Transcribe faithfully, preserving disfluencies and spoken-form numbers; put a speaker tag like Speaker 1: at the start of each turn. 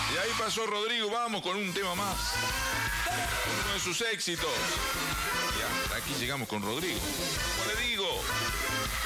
Speaker 1: Y ahí pasó Rodrigo, vamos con un tema más. Uno de sus éxitos. Y hasta aquí llegamos con Rodrigo. Como le digo,